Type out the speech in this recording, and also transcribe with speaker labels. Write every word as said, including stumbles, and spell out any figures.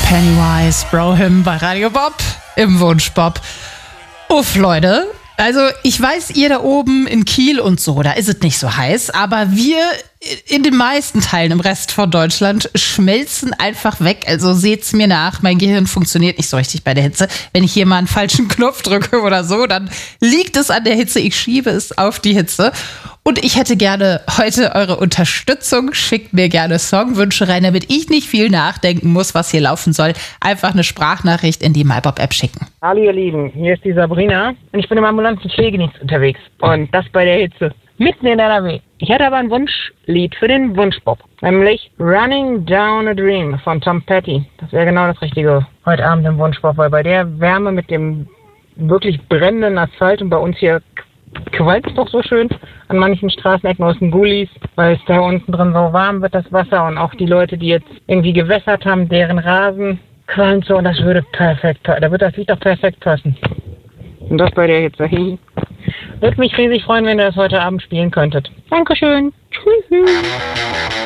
Speaker 1: Pennywise, Brohim bei Radio Bob im Wunsch Bob. Uff, Leute. Also ich weiß, ihr da oben in Kiel und so, da ist es nicht so heiß, aber wir in den meisten Teilen im Rest von Deutschland schmelzen einfach weg. Also seht's mir nach, mein Gehirn funktioniert nicht so richtig bei der Hitze. Wenn ich hier mal einen falschen Knopf drücke oder so, dann liegt es an der Hitze. Ich schiebe es auf die Hitze. Und ich hätte gerne heute eure Unterstützung. Schickt mir gerne Songwünsche rein, damit ich nicht viel nachdenken muss, was hier laufen soll. Einfach eine Sprachnachricht in die MyBob-App schicken.
Speaker 2: Hallo ihr Lieben, hier ist die Sabrina und ich bin im ambulanten Pflegedienst unterwegs. Und das bei der Hitze. Mitten in N R W. Ich hätte aber ein Wunschlied für den Wunschbob. Nämlich Running Down a Dream von Tom Petty. Das wäre genau das Richtige heute Abend im Wunschbob, weil bei der Wärme mit dem wirklich brennenden Asphalt und bei uns hier qualmt es doch so schön an manchen Straßenecken aus den Gullis, weil es da unten drin so warm wird, das Wasser, und auch die Leute, die jetzt irgendwie gewässert haben, deren Rasen qualmt so, und das würde perfekt, da wird das Lied doch perfekt passen. Und das bei der Hitze. Würde mich riesig freuen, wenn ihr das heute Abend spielen könntet. Dankeschön. Tschüss.